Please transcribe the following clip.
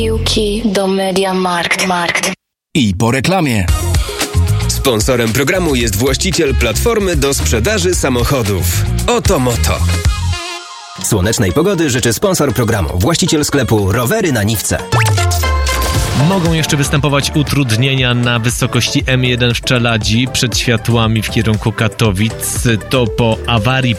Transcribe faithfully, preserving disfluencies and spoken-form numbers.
Piłki do Mediamarkt. Markt. I po reklamie. Sponsorem programu jest właściciel platformy do sprzedaży samochodów Oto Moto. Słonecznej pogody życzy sponsor programu, właściciel sklepu Rowery na Niwce. Mogą jeszcze występować utrudnienia na wysokości M jeden w Czeladzi przed światłami w kierunku Katowic. To po awarii